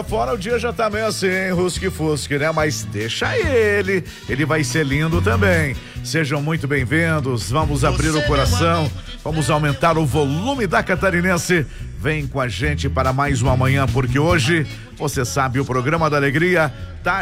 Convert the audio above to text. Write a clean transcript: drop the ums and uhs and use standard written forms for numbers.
Fora o dia já tá meio assim, rusque-fusque, né? Mas deixa ele vai ser lindo também. Sejam muito bem-vindos, vamos abrir o coração, vamos aumentar o volume da Catarinense. Vem com a gente para mais uma manhã, porque hoje, você sabe, o programa da alegria tá